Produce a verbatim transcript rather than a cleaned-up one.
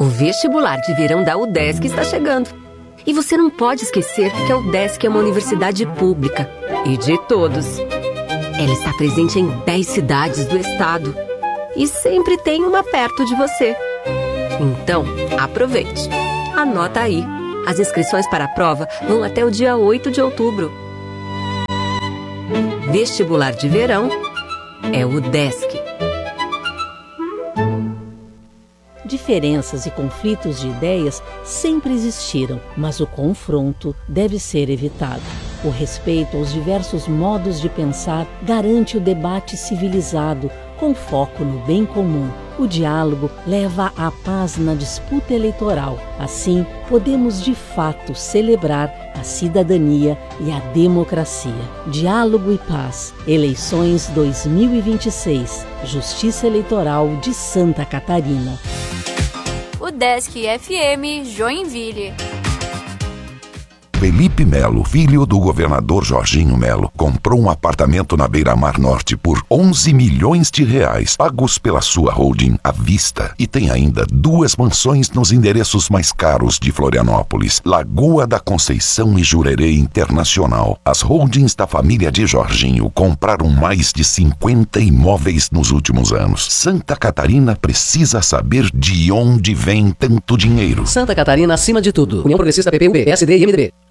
O vestibular de verão da UDESC está chegando. E você não pode esquecer que a UDESC é uma universidade pública e de todos. Ela está presente em dez cidades do estado e sempre tem uma perto de você. Então, aproveite. Anota aí. As inscrições para a prova vão até o dia oito de outubro. Vestibular de verão é o UDESC. Diferenças e conflitos de ideias sempre existiram, mas o confronto deve ser evitado. O respeito aos diversos modos de pensar garante o debate civilizado, com foco no bem comum. O diálogo leva à paz na disputa eleitoral. Assim, podemos de fato celebrar a cidadania e a democracia. Diálogo e paz. Eleições dois mil e vinte e seis. Justiça Eleitoral de Santa Catarina. UDESC F M Joinville. Felipe Melo, filho do governador Jorginho Melo, comprou um apartamento na Beira-Mar Norte por onze milhões de reais, pagos pela sua holding à vista. E tem ainda duas mansões nos endereços mais caros de Florianópolis, Lagoa da Conceição e Jurerê Internacional. As holdings da família de Jorginho compraram mais de cinquenta imóveis nos últimos anos. Santa Catarina precisa saber de onde vem tanto dinheiro. Santa Catarina acima de tudo. União Progressista P P U B, P S D e M D B.